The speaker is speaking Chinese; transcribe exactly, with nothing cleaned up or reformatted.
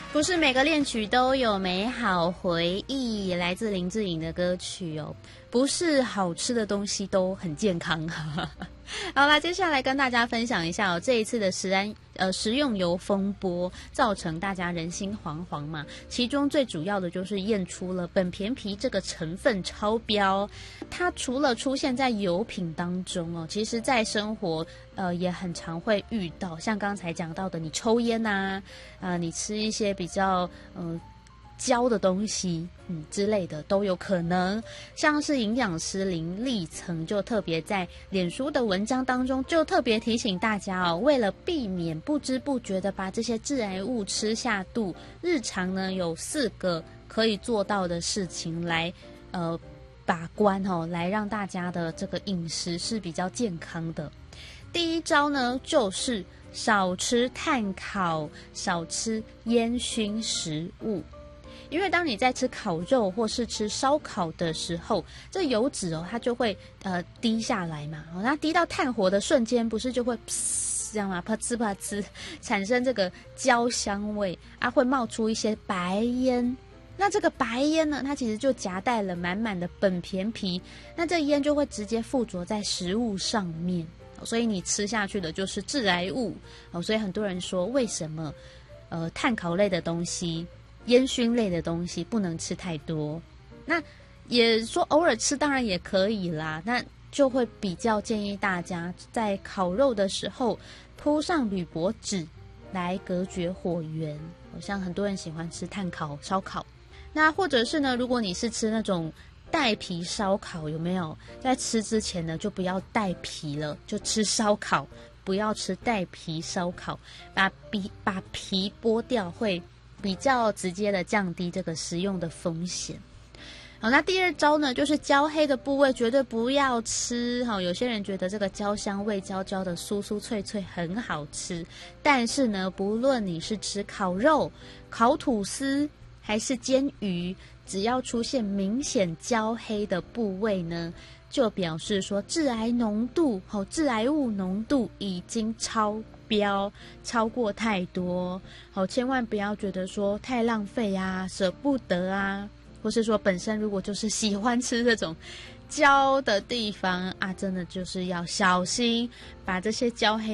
不是每个恋曲都有美好回忆，来自林志颖的歌曲哦。不是好吃的东西都很健康。好啦，接下来跟大家分享一下哦，这一次的食安呃食用油风波，造成大家人心惶惶嘛。其中最主要的就是验出了苯醅皮这个成分超标。它除了出现在油品当中哦，其实在生活呃也很常会遇到，像刚才讲到的，你抽烟呐、啊，呃，你吃一些比较呃。胶的东西，嗯之类的都有可能。像是营养师林立曾就特别在脸书的文章当中，就特别提醒大家哦，为了避免不知不觉的把这些致癌物吃下肚，日常呢有四个可以做到的事情来呃把关哦，来让大家的这个饮食是比较健康的。第一招呢，就是少吃炭烤，少吃烟熏食物。因为当你在吃烤肉或是吃烧烤的时候，这油脂哦，它就会呃滴下来嘛，哦，它滴到炭火的瞬间，不是就会噗这样嘛，啪呲啪呲，产生这个焦香味啊，会冒出一些白烟。那这个白烟呢，它其实就夹带了满满的苯醅皮，那这烟就会直接附着在食物上面，所以你吃下去的就是致癌物哦。所以很多人说，为什么呃炭烤类的东西、烟熏类的东西不能吃太多？那也说偶尔吃当然也可以啦，那就会比较建议大家在烤肉的时候铺上铝箔纸来隔绝火源。像很多人喜欢吃炭烤烧烤，那或者是呢，如果你是吃那种带皮烧烤，有没有在吃之前呢就不要带皮了，就吃烧烤，不要吃带皮烧烤，把皮把皮剥掉，会比较直接的降低这个食用的风险。好，那第二招呢，就是焦黑的部位绝对不要吃。好，有些人觉得这个焦香味焦焦的、酥酥脆脆很好吃，但是呢，不论你是吃烤肉、烤吐司还是煎鱼，只要出现明显焦黑的部位呢，就表示说致癌浓度、好致癌物浓度已经超标，超过太多。好，千万不要觉得说太浪费啊、舍不得啊。或是说本身如果就是喜欢吃这种焦的地方啊，真的就是要小心把这些焦黑